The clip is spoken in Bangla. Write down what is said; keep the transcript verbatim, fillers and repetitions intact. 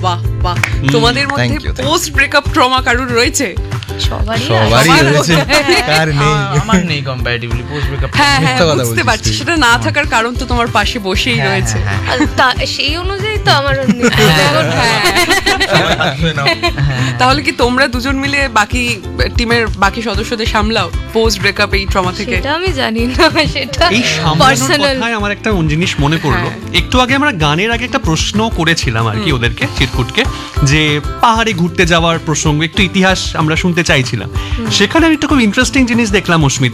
বাহ বাহ, তোমাদের মধ্যে thank you, thank you. Post breakup trauma কারুর রয়েছে? সবারই সবারই সবার রয়েছে, কার নেই? আমার নেই কম্পারেটিভলি পোস্ট ব্রেকআপ। হ্যাঁ হ্যাঁ মিথ্যা কথা বুঝতে বলছিস পারছি, তুই। সেটা না থাকার কারণ তো তোমার পাশে বসেই রয়েছে। আর তা- সেই অনুযায়ী তো আমার যেমন হ্যাঁ। তাহলে কি তোমরা দুজন মিলে বাকি টিমের বাকি সদস্যদের সামলাও পোস্ট ব্রেকআপ এই ট্রমা থেকে? সেটা আমি জানি না, সেটা এই সামলানোর পার্সোনাল। কথায় আমার একটা জিনিস মনে পড়লো। হ্যাঁ। একটু আগে আমরা গানের আগে একটা প্রশ্ন করেছিলাম আর কি ওদেরকে, চিরকুটকে, যে পাহাড়ে ঘুরতে যাওয়ার প্রসঙ্গ, একটু ইতিহাস আমরা শুনতে চাইছিলাম। সেখানে আমি একটা খুব ইন্টারেস্টিং জিনিস দেখলাম অস্মিতা,